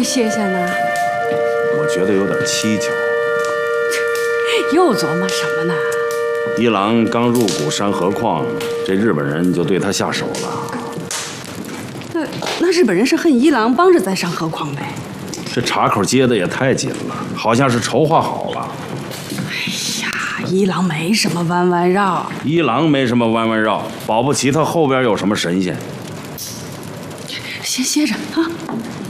歇歇呢？ 我觉得有点蹊跷。 又琢磨什么呢？ 一郎刚入股山河矿，这日本人就对他下手了。 那日本人是恨一郎帮着在山河矿呗？ 这茬口接的也太紧了，好像是筹划好了。 哎呀，一郎没什么弯弯绕。 一郎没什么弯弯绕，保不齐他后边有什么神仙。 先歇着啊。